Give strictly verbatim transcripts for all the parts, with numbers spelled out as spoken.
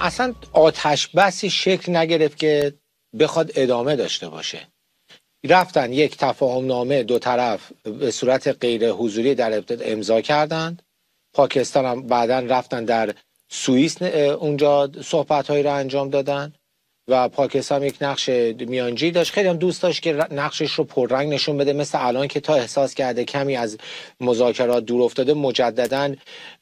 اصلا آتش بسی شکل نگرفت که بخواد ادامه داشته باشه. رفتن یک تفاهم نامه دو طرف به صورت غیر حضوری در ابتدا امضا کردند. پاکستان هم بعدا رفتن در سوئیس اونجا صحبت‌هایی را انجام دادن و پاکستان یک نقش میانجی داشت. خیلی هم دوست داشت که نقشش رو پررنگ نشون بده، مثل الان که تا احساس کرده کمی از مذاکرات دور افتاده مجددا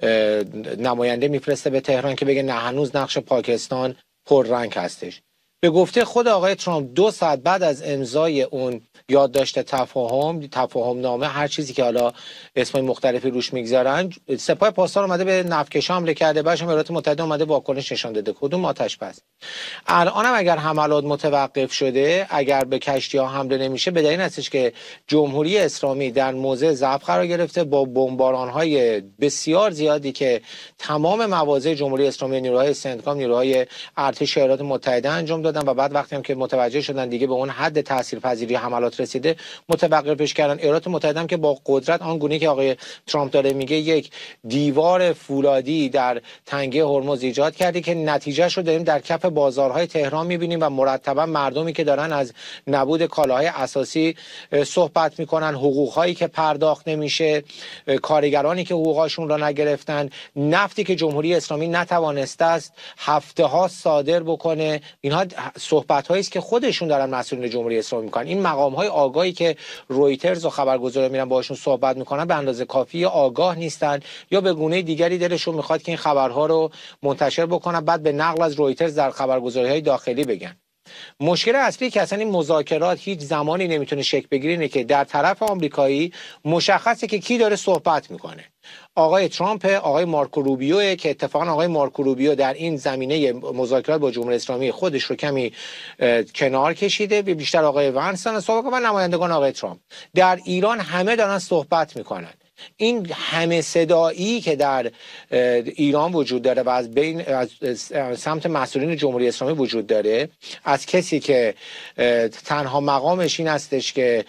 نماینده میفرسته به تهران که بگه نه هنوز نقش پاکستان پررنگ هستش. به گفته خود آقای ترامپ دو ساعت بعد از امضای اون یادداشت تفاهم تفاهم نامه، هر چیزی که حالا اسمای مختلفی روش میگذارن، سپاه پاسدار اومده به نفتکشا حمله کرده، بعدش هم ایالات متحده اومده واکنش نشان داده. کدوم آتش بس؟ الان هم اگر حملات متوقف شده، اگر به کشتی ها حمله نمیشه، به دلیل هستش که جمهوری اسلامی در موضع ضعف قرار گرفته با بمباران های بسیار زیادی که تمام مواضع جمهوری اسلامی، نیروهای سنتکام، نیروهای ارتش ایالات متحده انجام دادن و بعد وقتی هم که متوجه شدن دیگه به اون حد تاثیرپذیری حملات رسیده متوقفش کردن. ایالات متحده هم که با قدرت آنگونه که آقای ترامپ داره میگه یک دیوار فولادی در تنگه هرمز ایجاد کرده که نتیجهش رو داریم در کف بازارهای تهران میبینیم و مرتبا مردمی که دارن از نبود کالاهای اساسی صحبت میکنن، حقوقهایی که پرداخت نمیشه، کارگرانی که حقوقاشون را نگرفتن، نفتی که جمهوری اسلامی نتوانسته است هفته ها صادر بکنه. اینها صحبت هایی است که خودشون دارن مسئولین جمهوری اسلامی میکنن. این مقام های آگاهی که رویترز و خبرگزارا میرن باشون صحبت میکنن به اندازه کافی آگاه نیستن یا به گونه دیگری دلشون میخواد که این خبرها رو منتشر بکنن بعد به نقل از رویترز در خبرگزاری های داخلی بگن. مشکل اصلی که اصلا این مذاکرات هیچ زمانی نمیتونه شکل بگیره اینه که در طرف آمریکایی مشخصه که کی داره صحبت میکنه. آقای ترامپ، آقای مارکو روبیو، که اتفاقا آقای مارکو روبیو در این زمینه مذاکرات با جمهوری اسلامی خودش رو کمی کنار کشیده، بیشتر آقای ونسن صحبت و نمایندگان آقای ترامپ. در ایران همه دارن صحبت میکنن. این همه صدایی که در ایران وجود داره و از بین از سمت مسئولین جمهوری اسلامی وجود داره، از کسی که تنها مقامش این هستش که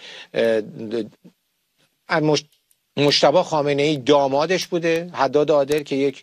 مجتبی خامنه‌ای دامادش بوده، حداد عادل که یک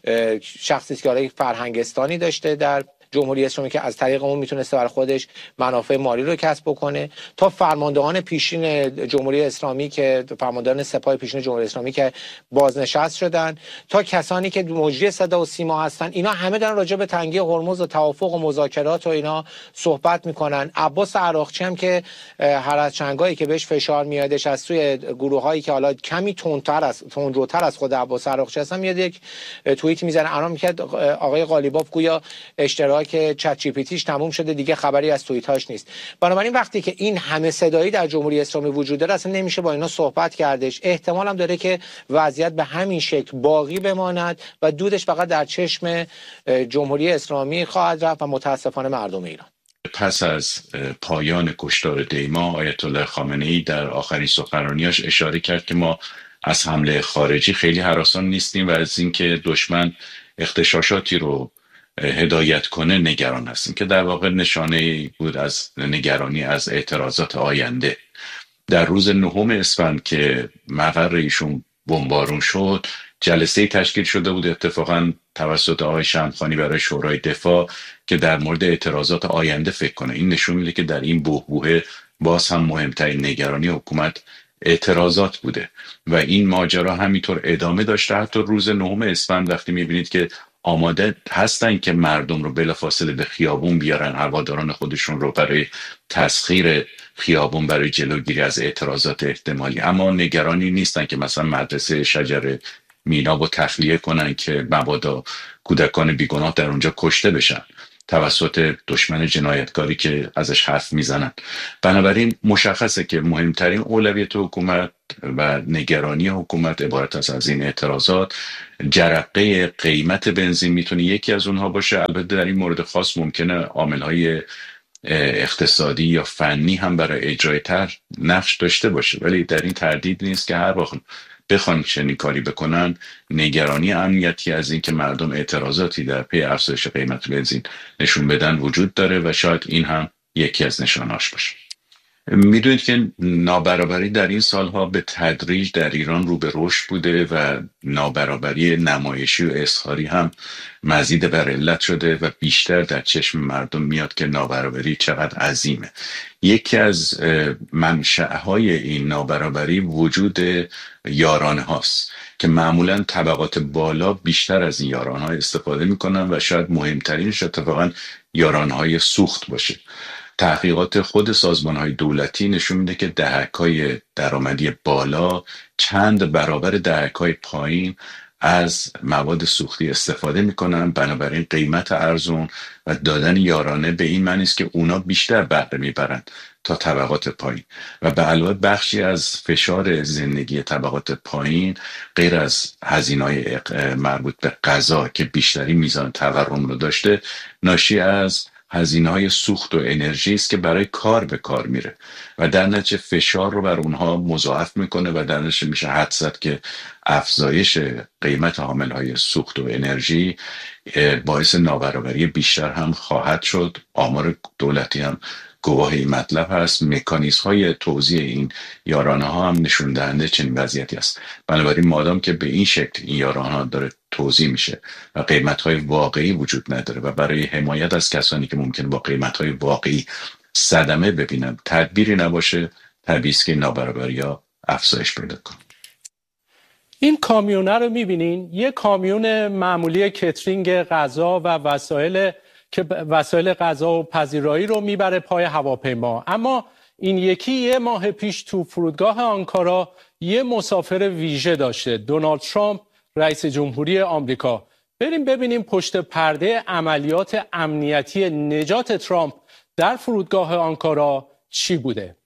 شخصی که فرهنگستانی داشته در جمهوری اسلامی که از طریق اون میتونسته برای خودش منافع مالی رو کسب بکنه، تا فرماندهان پیشین جمهوری اسلامی که فرماندهان سپاه پیشین جمهوری اسلامی که بازنشست شدن، تا کسانی که مجری صدا و سیما هستن، اینا همه دارن راجع به تنگی هرمز و توافق و مذاکرات و اینا صحبت میکنن. عباس عراقچی هم که هر از چنگایی که بهش فشار میادش از سوی گروهایی که حالا کمی تندتر از تندروتر از خود عباس عراقچی هستن، میاد یک توییت میزنه الان میگه آقای قالیباف گویا اشتراک که چت جی پی تیش تموم شده دیگه خبری از توییتاش نیست. بنابراین وقتی که این همه صدایی در جمهوری اسلامی وجود داره اصلا نمیشه با اینا صحبت کردش. احتمال هم داره که وضعیت به همین شکل باقی بماند و دودش فقط در چشم جمهوری اسلامی خواهد رفت و متاسفانه مردم ایران. پس از پایان کشتار دیما، آیت الله خامنه‌ای در آخرین سخنرانیاش اشاره کرد که ما از حمله خارجی خیلی هراسان نیستیم و از اینکه دشمن اغتشاشاتی رو هدایت کنه نگران هستیم، که در واقع نشانه بود از نگرانی از اعتراضات آینده. در روز نهم اسفند که مقر ایشون بمبارون شد، جلسه تشکیل شده بود اتفاقا توسط آقای شمخانی برای شورای دفاع که در مورد اعتراضات آینده فکر کنه. این نشون میده که در این بحبوحه باز هم مهمترین نگرانی حکومت اعتراضات بوده و این ماجرا همینطور ادامه داشته. حتی روز نهم اسفند وقتی میبینید که آماده هستن که مردم رو بلافاصله به خیابون بیارن، هواداران خودشون رو، برای تسخیر خیابون برای جلوگیری از اعتراضات احتمالی، اما نگرانی نیستن که مثلا مدرسه شجر مینا رو تخلیه کنن که مبادا کودکان بیگناه در اونجا کشته بشن توسط دشمن جنایتکاری که ازش حرف میزنن. بنابراین مشخصه که مهمترین اولویت حکومت و نگرانی حکومت عبارت است از این اعتراضات. جرقه قیمت بنزین میتونه یکی از اونها باشه. البته در این مورد خاص ممکنه عامل‌های اقتصادی یا فنی هم برای اجرای طرح نقش داشته باشه، ولی در این تردید نیست که هر وقت بخوان چنین کاری بکنن، نگرانی امنیتی از این که مردم اعتراضاتی در پی افزایش قیمت بنزین نشون بدن وجود داره و شاید این هم یکی از نشانهاش باشه. میدونید که نابرابری در این سالها به تدریج در ایران رو به رشد بوده و نابرابری نمایشی و اظهاری هم مزید بر علت شده و بیشتر در چشم مردم میاد که نابرابری چقدر عظیمه. یکی از منشأهای این نابرابری وجود یارانه هاست که معمولا طبقات بالا بیشتر از این یارانه ها استفاده میکنن و شاید مهمترینش اتفاقا یارانه های سوخت باشه. تحقیقات خود سازمان های دولتی نشون میده که دهک های درآمدی بالا چند برابر دهک های پایین از مواد سوختی استفاده میکنن، بنابراین قیمت ارزون و دادن یارانه به این معنی است که اونا بیشتر بهره میبرن تا طبقات پایین و به علاوه بخشی از فشار زندگی طبقات پایین غیر از هزینه‌های مربوط به غذا که بیشتری میزان تورم رو داشته، ناشی از هزینه‌های سوخت و انرژی است که برای کار به کار میره و در نتیجه فشار رو بر اونها مضاعف میکنه و در نتیجه میشه حدس زد که افزایش قیمت حاملهای سوخت و انرژی باعث نابرابری بیشتر هم خواهد شد. آمار دولتی هم گواه این مطلب هست. مکانیزم های توزیع این یارانه ها هم نشون دهنده چنین وضعیتی است. بنابراین مادام که به این شکل این یارانه ها داره توزیع میشه و قیمت های واقعی وجود نداره و برای حمایت از کسانی که ممکن با قیمت های واقعی صدمه ببینن تدبیری نباشه، طبیعی است که نابرابری ها افزایش پیدا کنه. این کامیونه رو میبینین، یه کامیون معمولی کترینگ غذا و وسایل که وسایل غذا و پذیرایی رو میبره پای هواپیما، اما این یکی یه ماه پیش تو فرودگاه آنکارا یه مسافر ویژه داشته، دونالد ترامپ رئیس جمهوری آمریکا. بریم ببینیم پشت پرده عملیات امنیتی نجات ترامپ در فرودگاه آنکارا چی بوده.